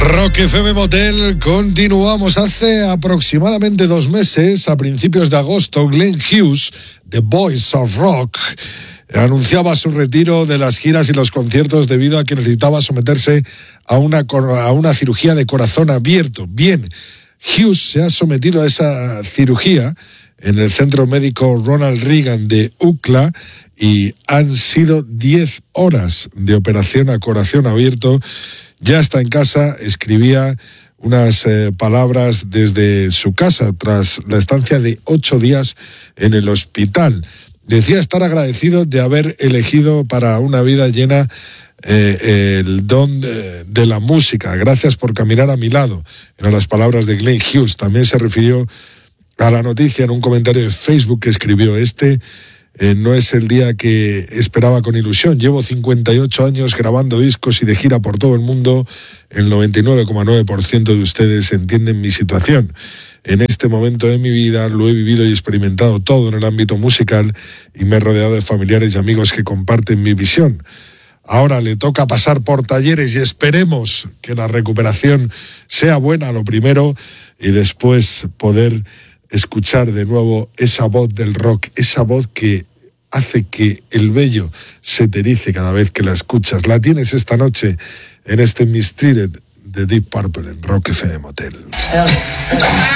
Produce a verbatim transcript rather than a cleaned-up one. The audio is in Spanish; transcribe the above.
Rock F M Motel, continuamos. Hace aproximadamente dos meses, a principios de agosto, Glenn Hughes, The Voice of Rock, anunciaba su retiro de las giras y los conciertos debido a que necesitaba someterse a una, a una cirugía de corazón abierto. Bien, Hughes se ha sometido a esa cirugía en el Centro Médico Ronald Reagan de U C L A y han sido diez horas de operación a corazón abierto. Ya está en casa, escribía unas eh, palabras desde su casa tras la estancia de ocho días en el hospital. Decía estar agradecido de haber elegido para una vida llena eh, el don de, de la música. Gracias por caminar a mi lado. Eran las palabras de Glenn Hughes. También se refirió a la noticia en un comentario de Facebook que escribió: este eh, no es el día que esperaba con ilusión. Llevo cincuenta y ocho años grabando discos y de gira por todo el mundo. El noventa y nueve coma nueve por ciento de ustedes entienden mi situación. En este momento de mi vida lo he vivido y experimentado todo en el ámbito musical y me he rodeado de familiares y amigos que comparten mi visión. Ahora le toca pasar por talleres y esperemos que la recuperación sea buena, lo primero, y después poder escuchar de nuevo esa voz del rock, esa voz que hace que el vello se te erice cada vez que la escuchas. La tienes esta noche en este Mistreated de Deep Purple en Rock F M Motel.